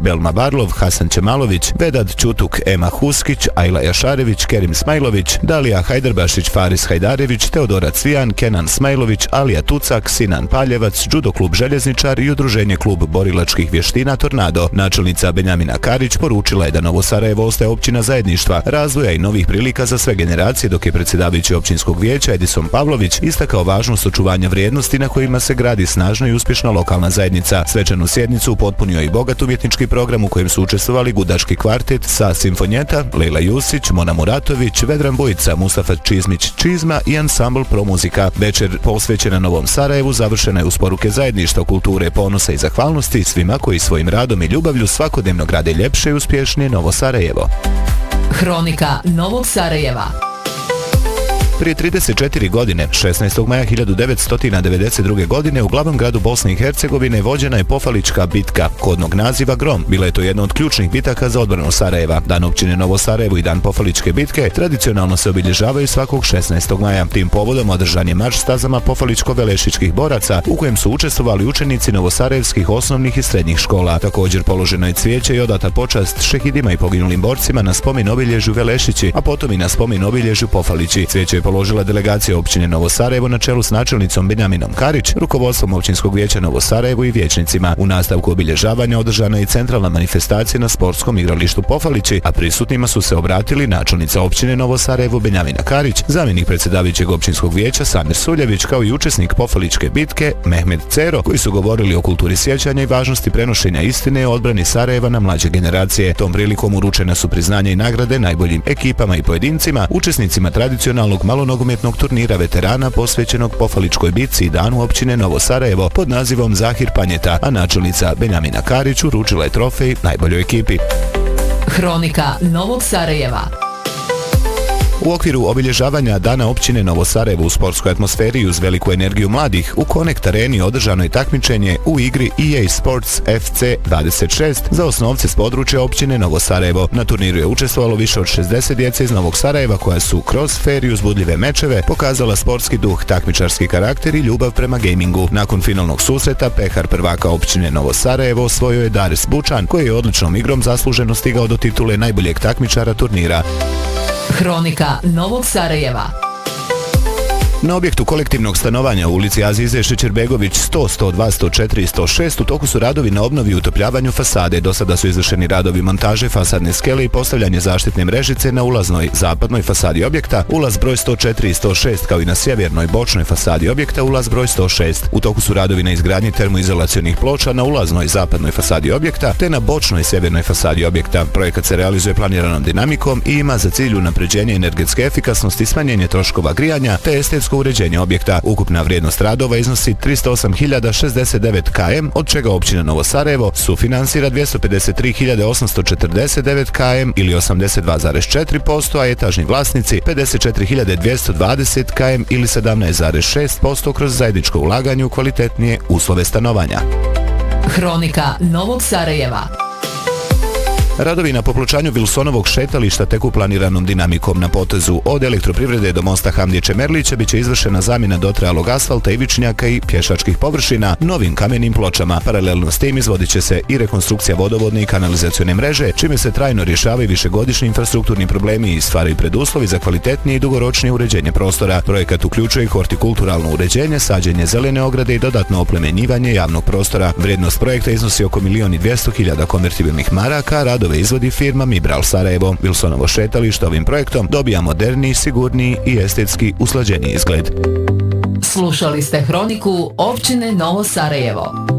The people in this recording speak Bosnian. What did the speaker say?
Belma Barlov, Hasan Ćemalović, Vedad Ćutuk, Ema Huskić, Ajla Jašarević, Kerim Smajlović, Dalija Hajdarbašić, Faris Hajdarević, Teodora Cvijan, Kenan Smajlović, Alija Tucak, Sinan Paljevac, Judo klub Željezničar i Udruženje klub borilačkih vještina Tornado. Načelnica Benjamina Karić poručila je da Novo Sarajevo ostaje općina zajedništva, razvoja i novih prilika za sve generacije, dok je predsjedavajući općinskog vijeća Edison Pavlović istakao važnost očuvanja vrijednosti na kojima se gradi snažna i uspješna lokalna zajednica. Svečanu sjednicu upotpunio i bogat umjetnički program u kojem su učestvovali gudački kvartet sa Simfonjeta, Lejla Jusić, Mona Muratović, Vedran Bujica, Mustafa Čizmić Čizma i ansambl Pro Muzika. Večer posvećena Novom Sarajevu završena je uz poruke zajedništva, kulture, ponosa i zahvalnosti svima koji svojim radom i ljubavlju svakodnevno grade ljepše i uspješnije Novo Sarajevo. Hronika Novog Sarajeva. Prije 34 godine, 16. maja 1992. godine, u glavnom gradu Bosne i Hercegovine vođena je Pofalička bitka, kodnog naziva Grom. Bila je to jedna od ključnih bitaka za odbranu Sarajeva. Dan općine Novo Sarajevo i dan Pofaličke bitke tradicionalno se obilježavaju svakog 16. maja. Tim povodom održan je marš stazama Pofaličko-Velešičkih boraca, u kojem su učestvovali učenici novosarajevskih osnovnih i srednjih škola. Također položeno je cvijeće i odata počast šehidima i poginulim borcima na spomen obilježju Velešići, a potom i na spomen obilježju Pofalići. Cvijeće je položila delegacija općine Novo Sarajevo na čelu s načelnicom Benjaminom Karić, rukovodstvom općinskog vijeća Novo Sarajevo i vijećnicima. U nastavku obilježavanja održana je i centralna manifestacija na sportskom igralištu Pofalići, a prisutnima su se obratili načelnica općine Novo Sarajevo Benjamina Karić, zamjenik predsjedavajućeg općinskog vijeća Samir Suljević, kao i učesnik Pofaličke bitke Mehmed Cero, koji su govorili o kulturi sjećanja i važnosti prenošenja istine o odbrani Sarajeva na mlađe generacije. Tom prilikom uručena su priznanja i nagrade najboljim ekipama i pojedincima, učesnicima tradicionalnog malonogometnog turnira veterana posvećenog Pofaličkoj bitci i danu općine Novo Sarajevo pod nazivom Zahir Panjeta, a načelnica Benjamina Karić uručila je trofej najboljoj ekipi. Hronika Novog Sarajeva. U okviru obilježavanja Dana općine Novo Sarajevo u sportskoj atmosferi i uz veliku energiju mladih, u Connect Areni održano je takmičenje u igri EA Sports FC 26 za osnovce s područja općine Novo Sarajevo. Na turniru je učestvovalo više od 60 djece iz Novog Sarajeva koja su kroz fer i uzbudljive mečeve pokazala sportski duh, takmičarski karakter i ljubav prema gamingu. Nakon finalnog susreta, pehar prvaka općine Novo Sarajevo osvojio je Daris Bučan, koji je odličnom igrom zasluženo stigao do titule najboljeg takmičara turnira. Hronika Novog Sarajeva. Na objektu kolektivnog stanovanja u ulici Azize Šećerbegović 100, 102, 104 i 106 u toku su radovi na obnovi i utopljavanju fasade. Do sada su izvršeni radovi montaže fasadne skele i postavljanje zaštitne mrežice na ulaznoj zapadnoj fasadi objekta, ulaz broj 104 i 106, kao i na sjevernoj bočnoj fasadi objekta, ulaz broj 106. U toku su radovi na izgradnji termoizolacionih ploča na ulaznoj zapadnoj fasadi objekta te na bočnoj sjevernoj fasadi objekta. Projekat se realizuje planiranom dinamikom i ima za cilj unapređenje energetske efikasnosti, smanjenje troškova grijanja te estetsko uređenje objekta. Ukupna vrijednost radova iznosi 308.069 km, od čega općina Novo Sarajevo sufinansira 253.849 km ili 82,4%, a etažni vlasnici 54.220 km ili 17,6% kroz zajedničko ulaganje u kvalitetnije uslove stanovanja. Hronika Novog Sarajeva. Radovi na popločanju Vilsonovog šetališta teku planiranom dinamikom. Na potezu od Elektroprivrede do mosta Hamdije Čemerlića biće izvršena zamjena dotrajalog asfalta, ivičnjaka i pješačkih površina novim kamenim pločama. Paralelno s tim izvodit će se i rekonstrukcija vodovodne i kanalizacione mreže, čime se trajno rješavaju višegodišnji infrastrukturni problemi i stvaraju preduslovi za kvalitetnije i dugoročnije uređenje prostora. Projekat uključuje i hortikulturalno uređenje, sađenje zelene ograde i dodatno oplemenjivanje javnog prostora. Vrijednost projekta iznosi oko 1.200.000 konvertibilnih maraka. Radove izvodi firma Mibral Sarajevo. Vilsonovo šetalište ovim projektom dobija moderniji, sigurniji i estetski usklađeniji izgled. Slušali ste Hroniku općine Novo Sarajevo.